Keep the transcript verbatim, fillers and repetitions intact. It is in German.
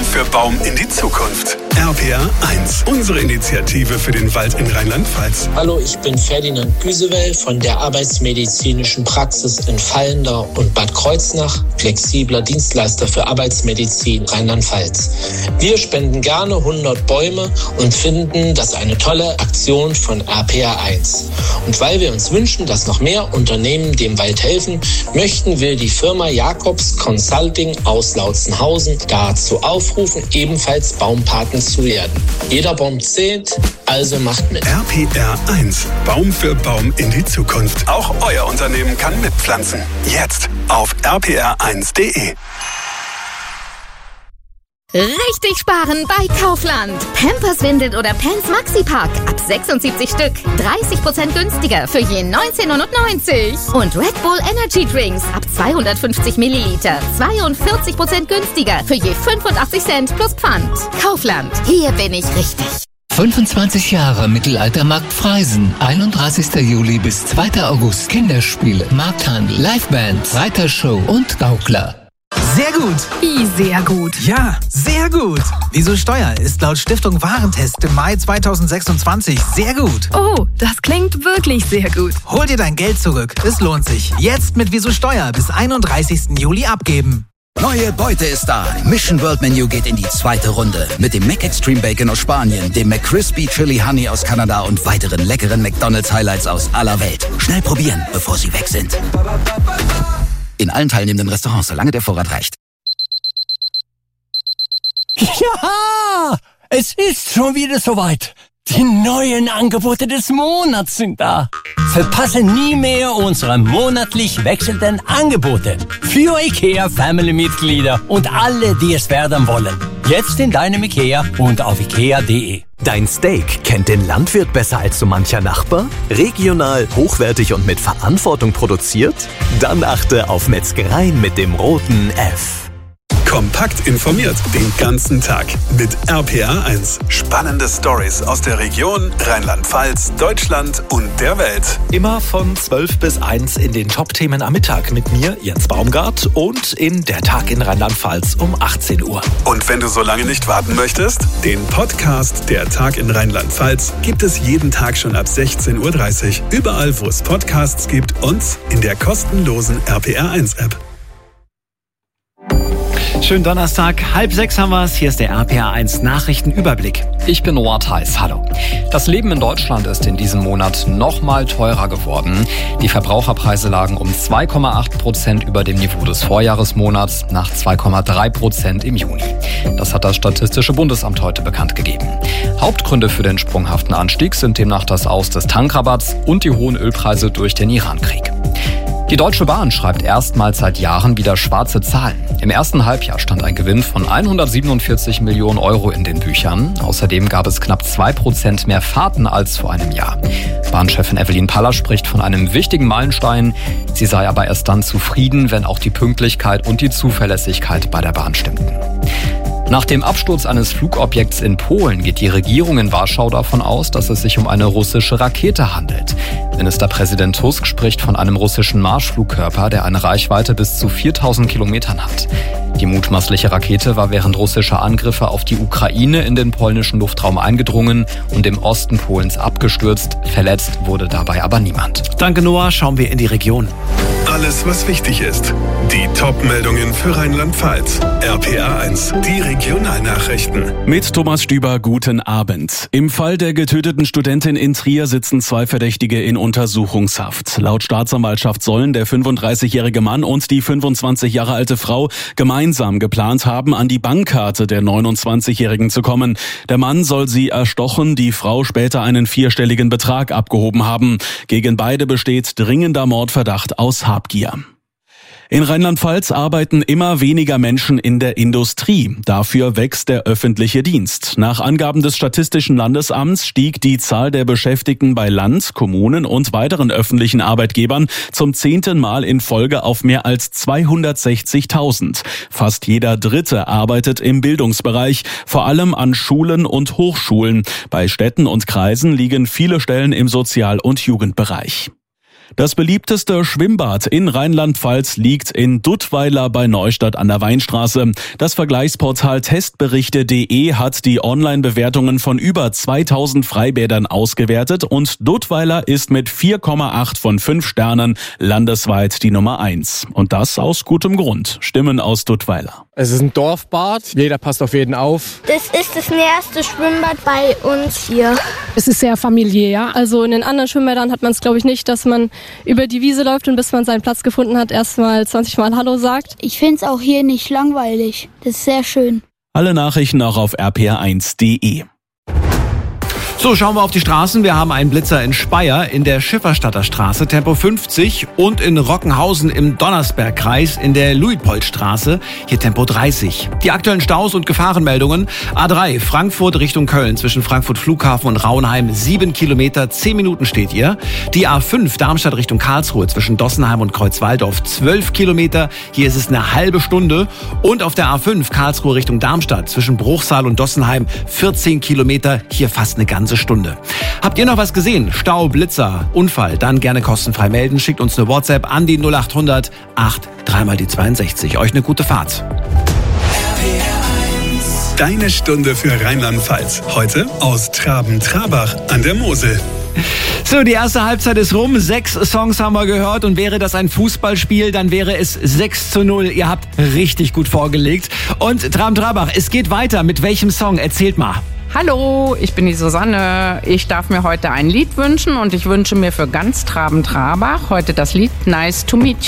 für Baum in die Zukunft. R P R eins, unsere Initiative für den Wald in Rheinland-Pfalz. Hallo, ich bin Ferdinand Güsewell von der Arbeitsmedizinischen Praxis in Vallendar und Bad Kreuznach, flexibler Dienstleister für Arbeitsmedizin Rheinland-Pfalz. Wir spenden gerne hundert Bäume und finden das eine tolle Aktion von R P R eins. Und weil wir uns wünschen, dass noch mehr Unternehmen dem Wald helfen, möchten wir die Firma Jacobs Consulting aus Lautzenhausen dazu aufrufen, ebenfalls Baumpaten zu werden. Jeder Baum zählt, also macht mit. R P R eins, Baum für Baum in die Zukunft. Auch euer Unternehmen kann mitpflanzen. Jetzt auf r p r eins punkt d e. Richtig sparen bei Kaufland. Pampers, Windeln oder Pants Maxipack ab sechsundsiebzig Stück. dreißig Prozent günstiger für je neunzehn neunundneunzig. Und Red Bull Energy Drinks ab zweihundertfünfzig Milliliter. zweiundvierzig Prozent günstiger für je fünfundachtzig Cent plus Pfand. Kaufland, hier bin ich richtig. fünfundzwanzig Jahre Mittelaltermarkt Freisen. einunddreißigster Juli bis zweiter August. Kinderspiele, Markthandel, Liveband, Reitershow und Gaukler. Sehr gut. Wie sehr gut? Ja, sehr gut. Wieso Steuer ist laut Stiftung Warentest im Mai zweitausendsechsundzwanzig sehr gut. Oh, das klingt wirklich sehr gut. Hol dir dein Geld zurück. Es lohnt sich. Jetzt mit Wieso Steuer bis einunddreißigsten Juli abgeben. Neue Beute ist da. Mission World Menu geht in die zweite Runde. Mit dem McExtreme Bacon aus Spanien, dem McCrispy Chili Honey aus Kanada und weiteren leckeren McDonald's Highlights aus aller Welt. Schnell probieren, bevor sie weg sind. In allen teilnehmenden Restaurants, solange der Vorrat reicht. Ja, es ist schon wieder soweit. Die neuen Angebote des Monats sind da. Verpasse nie mehr unsere monatlich wechselnden Angebote. Für IKEA Family-Mitglieder und alle, die es werden wollen. Jetzt in deinem IKEA und auf ikea punkt de. Dein Steak kennt den Landwirt besser als so mancher Nachbar? Regional, hochwertig und mit Verantwortung produziert? Dann achte auf Metzgereien mit dem roten F. Kompakt informiert den ganzen Tag mit R P R eins. Spannende Stories aus der Region, Rheinland-Pfalz, Deutschland und der Welt. Immer von zwölf bis eins in den Top-Themen am Mittag mit mir, Jens Baumgart, und in Der Tag in Rheinland-Pfalz um achtzehn Uhr. Und wenn du so lange nicht warten möchtest, den Podcast Der Tag in Rheinland-Pfalz gibt es jeden Tag schon ab sechzehn Uhr dreißig. Überall, wo es Podcasts gibt und in der kostenlosen R P R eins App. Schönen Donnerstag, halb sechs haben wir es. Hier ist der R P R eins Nachrichtenüberblick. Ich bin Noah Theis, hallo. Das Leben in Deutschland ist in diesem Monat noch mal teurer geworden. Die Verbraucherpreise lagen um zwei Komma acht Prozent über dem Niveau des Vorjahresmonats nach zwei Komma drei Prozent im Juni. Das hat das Statistische Bundesamt heute bekannt gegeben. Hauptgründe für den sprunghaften Anstieg sind demnach das Aus des Tankrabatts und die hohen Ölpreise durch den Irankrieg. Die Deutsche Bahn schreibt erstmals seit Jahren wieder schwarze Zahlen. Im ersten Halbjahr stand ein Gewinn von hundertsiebenundvierzig Millionen Euro in den Büchern. Außerdem gab es knapp zwei Prozent mehr Fahrten als vor einem Jahr. Bahnchefin Evelyn Paller spricht von einem wichtigen Meilenstein. Sie sei aber erst dann zufrieden, wenn auch die Pünktlichkeit und die Zuverlässigkeit bei der Bahn stimmten. Nach dem Absturz eines Flugobjekts in Polen geht die Regierung in Warschau davon aus, dass es sich um eine russische Rakete handelt. Ministerpräsident Tusk spricht von einem russischen Marschflugkörper, der eine Reichweite bis zu viertausend Kilometern hat. Die mutmaßliche Rakete war während russischer Angriffe auf die Ukraine in den polnischen Luftraum eingedrungen und im Osten Polens abgestürzt. Verletzt wurde dabei aber niemand. Danke, Noah. Schauen wir in die Region. Alles, was wichtig ist. Die Top-Meldungen für Rheinland-Pfalz. R P R eins, die Regionalnachrichten. Mit Thomas Stüber, guten Abend. Im Fall der getöteten Studentin in Trier sitzen zwei Verdächtige in Untersuchungshaft. Laut Staatsanwaltschaft sollen der fünfunddreißigjährige Mann und die fünfundzwanzig Jahre alte Frau gemeinsam geplant haben, an die Bankkarte der neunundzwanzigjährigen zu kommen. Der Mann soll sie erstochen, die Frau später einen vierstelligen Betrag abgehoben haben. Gegen beide besteht dringender Mordverdacht aus Habgier. In Rheinland-Pfalz arbeiten immer weniger Menschen in der Industrie. Dafür wächst der öffentliche Dienst. Nach Angaben des Statistischen Landesamts stieg die Zahl der Beschäftigten bei Land, Kommunen und weiteren öffentlichen Arbeitgebern zum zehnten Mal in Folge auf mehr als zweihundertsechzigtausend. Fast jeder Dritte arbeitet im Bildungsbereich, vor allem an Schulen und Hochschulen. Bei Städten und Kreisen liegen viele Stellen im Sozial- und Jugendbereich. Das beliebteste Schwimmbad in Rheinland-Pfalz liegt in Duttweiler bei Neustadt an der Weinstraße. Das Vergleichsportal testberichte punkt de hat die Online-Bewertungen von über zweitausend Freibädern ausgewertet und Duttweiler ist mit vier Komma acht von fünf Sternen landesweit die Nummer eins. Und das aus gutem Grund. Stimmen aus Duttweiler. Es ist ein Dorfbad, jeder passt auf jeden auf. Das ist das nächste Schwimmbad bei uns hier. Es ist sehr familiär. Also in den anderen Schwimmbädern hat man es, glaube ich, nicht, dass man über die Wiese läuft und bis man seinen Platz gefunden hat, erstmal zwanzig Mal Hallo sagt. Ich finde es auch hier nicht langweilig. Das ist sehr schön. Alle Nachrichten auch auf r p r eins punkt de. So, schauen wir auf die Straßen. Wir haben einen Blitzer in Speyer in der Schifferstadter Straße, Tempo fünfzig, und in Rockenhausen im Donnersbergkreis in der Luitpoldstraße, hier Tempo dreißig. Die aktuellen Staus und Gefahrenmeldungen: A drei, Frankfurt Richtung Köln, zwischen Frankfurt Flughafen und Rauenheim, sieben Kilometer, zehn Minuten steht ihr. Die A fünf, Darmstadt Richtung Karlsruhe, zwischen Dossenheim und Kreuzwaldorf, zwölf Kilometer, hier ist es eine halbe Stunde. Und auf der A fünf, Karlsruhe Richtung Darmstadt, zwischen Bruchsal und Dossenheim, vierzehn Kilometer, hier fast eine ganze Stunde. Habt ihr noch was gesehen? Stau, Blitzer, Unfall? Dann gerne kostenfrei melden. Schickt uns eine WhatsApp an die null acht hundert acht dreimal die zweiundsechzig. Euch eine gute Fahrt. Deine Stunde für Rheinland-Pfalz. Heute aus Traben-Trabach an der Mosel. So, die erste Halbzeit ist rum. Sechs Songs haben wir gehört und wäre das ein Fußballspiel, dann wäre es sechs zu null. Ihr habt richtig gut vorgelegt. Und Traben-Trabach, es geht weiter. Mit welchem Song? Erzählt mal. Hallo, ich bin die Susanne. Ich darf mir heute ein Lied wünschen und ich wünsche mir für ganz Traben-Trabach heute das Lied Nice to Meet You.